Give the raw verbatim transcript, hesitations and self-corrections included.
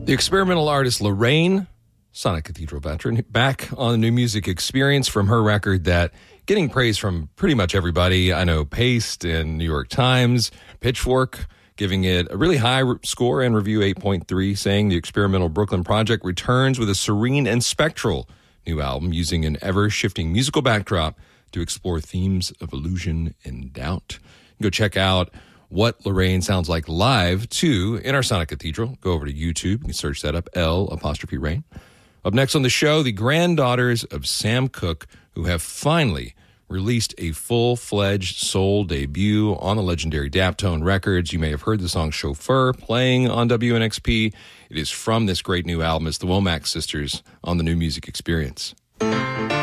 The experimental artist Lorraine, Sonic Cathedral veteran, back on the New Music Experience from her record that getting praise from pretty much everybody. I know Paste and New York Times, Pitchfork, giving it a really high score and review eight point three, saying the experimental Brooklyn project returns with a serene and spectral new album using an ever-shifting musical backdrop to explore themes of illusion and doubt. Go check out what Lorraine sounds like live, too, in our Sonic Cathedral. Go over to YouTube. You can search that up, L apostrophe Rain. Up next on the show, the granddaughters of Sam Cooke, who have finally released a full-fledged soul debut on the legendary Daptone Records. You may have heard the song Chauffeur playing on W N X P. It is from this great new album. It's the Womack Sisters on the New Music Experience.